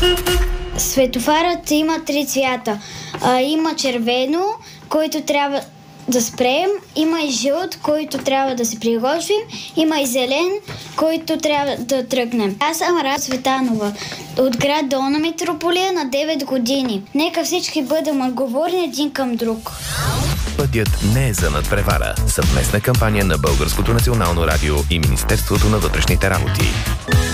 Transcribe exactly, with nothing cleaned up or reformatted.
Светофарът има три цвята. А, има червено, който трябва да спреем, има и жълт, който трябва да се приготвим, има и зелен, който трябва да тръгнем. Аз съм Рада Цветанова, от град Долна Митрополия, на девет години. Нека всички бъдем отговорни един към друг. Пътят не е за надпревара. Съвместна кампания на Българското национално радио и Министерството на вътрешните работи.